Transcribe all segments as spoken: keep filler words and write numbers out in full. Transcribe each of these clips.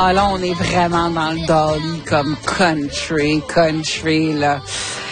moment là, on est vraiment dans le Dolly comme country, country là.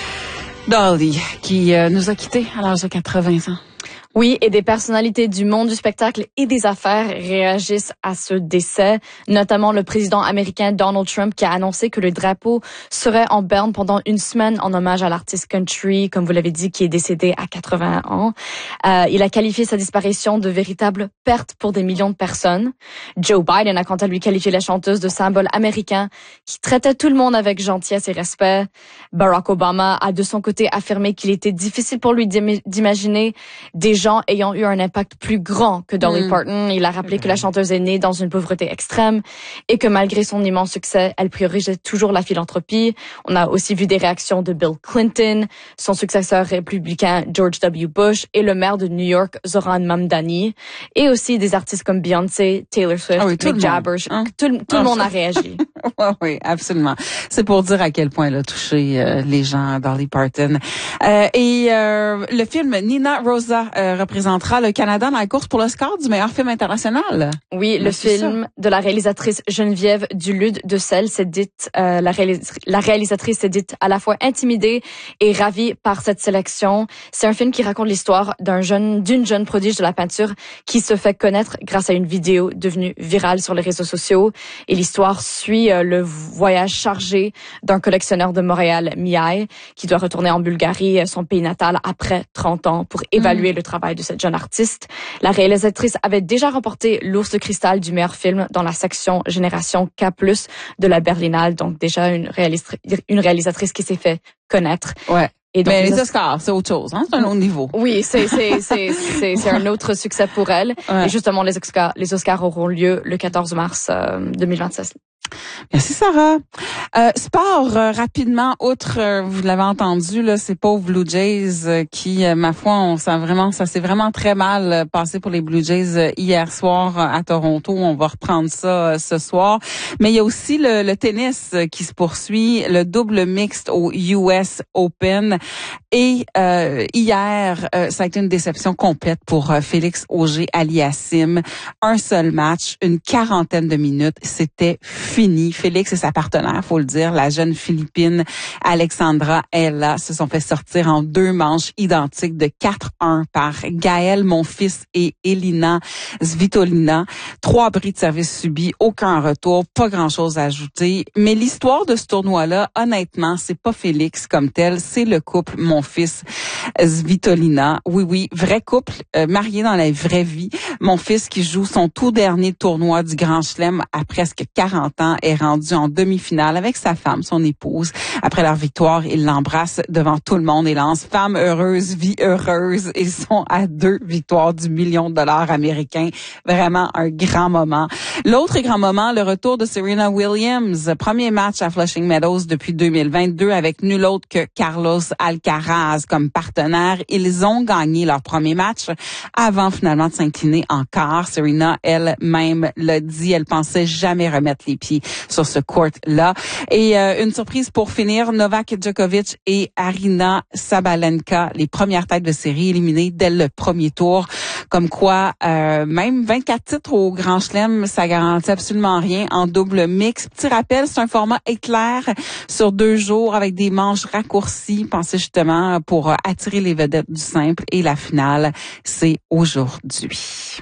Dolly qui euh, nous a quittés à l'âge de quatre-vingts ans. Oui, et des personnalités du monde du spectacle et des affaires réagissent à ce décès, notamment le président américain Donald Trump qui a annoncé que le drapeau serait en berne pendant une semaine en hommage à l'artiste country, comme vous l'avez dit, qui est décédé à quatre-vingts ans. Euh, il a qualifié sa disparition de véritable perte pour des millions de personnes. Joe Biden a quant à lui qualifié la chanteuse de symbole américain qui traitait tout le monde avec gentillesse et respect. Barack Obama a de son côté affirmé qu'il était difficile pour lui d'imaginer des gens ayant eu un impact plus grand que Dolly mmh. Parton. Il a rappelé que la chanteuse est née dans une pauvreté extrême et que malgré son immense succès, elle priorisait toujours la philanthropie. On a aussi vu des réactions de Bill Clinton, son successeur républicain George W. Bush et le maire de New York, Zohran Mamdani, et aussi des artistes comme Beyoncé, Taylor Swift, ah oui, Mick Jagger. Hein? Tout, tout ah, le monde a réagi. oui, oui, absolument. C'est pour dire à quel point elle a touché euh, les gens, Dolly Parton. Euh, et euh, le film Nina Rosa euh, représentera le Canada dans la course pour l'Oscar du meilleur film international. Oui, le film ça. de la réalisatrice Geneviève Dulude de Selle s'est dite, euh, la, réalis- la réalisatrice s'est dite à la fois intimidée et ravie par cette sélection. C'est un film qui raconte l'histoire d'un jeune, d'une jeune prodige de la peinture qui se fait connaître grâce à une vidéo devenue virale sur les réseaux sociaux. Et l'histoire suit euh, le voyage chargé d'un collectionneur de Montréal, Mihai, qui doit retourner en Bulgarie, son pays natal, après trente ans pour évaluer mmh. le travail de cette jeune artiste. La réalisatrice avait déjà remporté l'Ours de cristal du meilleur film dans la section Génération K plus, de la Berlinale, donc déjà une, réalis- une réalisatrice qui s'est fait connaître. Ouais. Et donc, mais les Oscars, c'est autre chose, hein? C'est un autre niveau. Oui, c'est c'est c'est c'est c'est un autre succès pour elle. Ouais. Et justement, les Oscars les Oscars auront lieu le quatorze mars euh, deux mille vingt-six. Merci Sarah. Euh, sport euh, rapidement, outre euh, vous l'avez entendu là, ces pauvres Blue Jays euh, qui, euh, ma foi, on sent vraiment, ça s'est vraiment très mal euh, passé pour les Blue Jays euh, hier soir euh, à Toronto. On va reprendre ça euh, ce soir. Mais il y a aussi le, le tennis euh, qui se poursuit, le double mixte au U S Open. Et euh, hier, euh, ça a été une déception complète pour euh, Félix Auger-Aliassime. Un seul match, une quarantaine de minutes, c'était fini. Félix et sa partenaire, faut le dire, la jeune Philippine Alexandra Ella se sont fait sortir en deux manches identiques de quatre un par Gaël Monfils et Elina Svitolina. Trois bris de service subis, aucun retour, pas grand-chose à ajouter. Mais l'histoire de ce tournoi-là, honnêtement, c'est pas Félix comme tel, c'est le couple Monfils Svitolina. Oui, oui, vrai couple, euh, marié dans la vraie vie. Mon fils qui joue son tout dernier tournoi du Grand Chelem à presque quarante ans est rendu en demi-finale avec sa femme, son épouse. Après leur victoire, il l'embrasse devant tout le monde et lance « Femme heureuse, vie heureuse ». Ils sont à deux victoires du million de dollars américain. Vraiment un grand moment. L'autre grand moment, le retour de Serena Williams. Premier match à Flushing Meadows depuis deux mille vingt-deux avec nul autre que Carlos Alcaraz comme partenaire. Ils ont gagné leur premier match avant finalement de s'incliner en quart. Serena elle-même l'a dit, elle pensait jamais remettre les pieds sur ce court-là. Et euh, une surprise pour finir, Novak Djokovic et Aryna Sabalenka, les premières têtes de série éliminées dès le premier tour. Comme quoi, euh, même vingt-quatre titres au Grand Chelem, ça garantit absolument rien en double mix. Petit rappel, c'est un format éclair sur deux jours avec des manches raccourcies, pensez justement pour attirer les vedettes du simple. Et la finale, c'est aujourd'hui.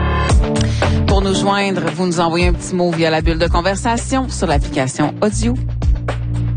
Pour nous joindre, vous nous envoyez un petit mot via la bulle de conversation sur l'application audio